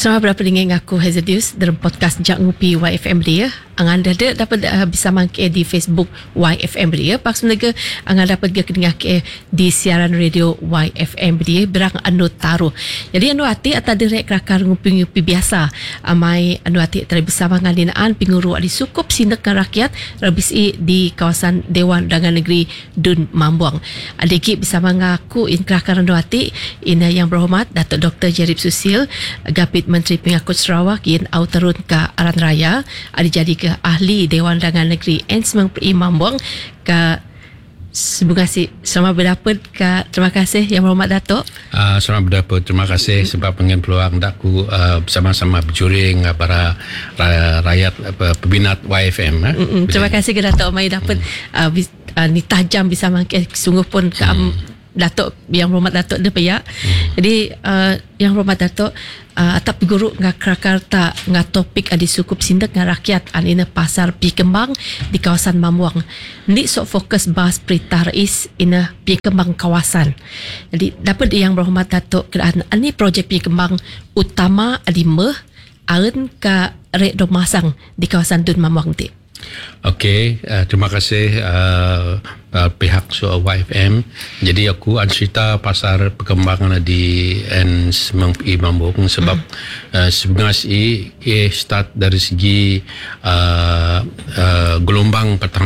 Selamat berapa dengan aku Hazadius dalam podcast Jak Ngupi YFM dia. Angan ada dapat bisa mangke di Facebook YFM dia. Pak sebenarnya angan dapat dengar ke di siaran radio YFM dia berang anu taruh. Jadi anu hati atau direk rakar ngupi-ngupi biasa. Amai anu hati tadi bersama ngadinaan pinguru di sukup sindekan rakyat rabisi di kawasan Dewan Undangan Negeri Dun Mambuang. Adiki bersama ngaku in rakar anu hati ina yang berhormat Datuk Dr. Jerib Susil Gapit Menteri Pengangkut Sarawak yang turun ke Aran Raya ada jadi ke ahli Dewan Undangan Negeri N90 Mambuang ke selamat berdapat ke terima kasih Yang Berhormat Datuk. Selamat berdapat, terima kasih sebab pengen peluang daku bersama-sama berjuring para rakyat peminat YFM. Terima kasih ke Datuk mai dapat ni tajam bisa makin sungguh pun ke Datuk Yang Berhormat Datuk dia payak. Jadi Yang Berhormat Datuk atap guru ngak krakarta ngak topik adi sukup sindak ngak rakyat anina pasar pi kembang di kawasan Mambuang. Ni sok fokus bahas perintah rais ina pi kembang kawasan. Jadi dapat Yang Berhormat Datuk kerana ani projek pi kembang utama adi meh aun ka rek domasang di kawasan Dun Mambuang ti. Okey, terima kasih pihak YFM. Jadi aku ada cerita pasar perkembangan di N90 Mambuang sebab sebenarnya start dari segi gelombang pertama